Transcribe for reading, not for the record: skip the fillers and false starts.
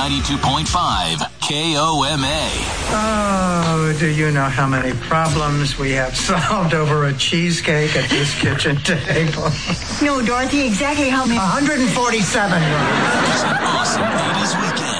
92.5 KOMA. Oh, do you know how many problems we have solved over a cheesecake at this kitchen table? No, Dorothy, exactly how many? 147. It's an awesome 80s weekend.